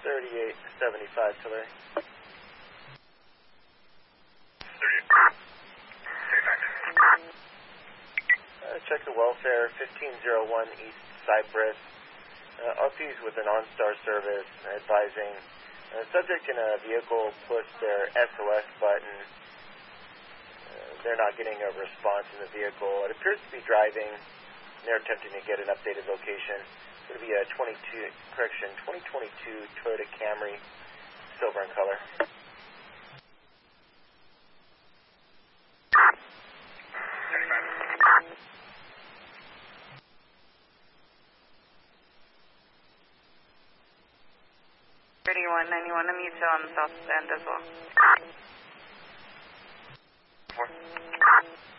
3875, Tulare. 38. Check the welfare, 1501 East Cypress. RPs with an OnStar service advising subject in a vehicle pushed their SOS button. They're not getting a response in the vehicle. It appears to be driving. They're attempting to get an updated location. It's going to be a 2022 Toyota Camry, silver in color. I'm Mutual on the south end as well. 4.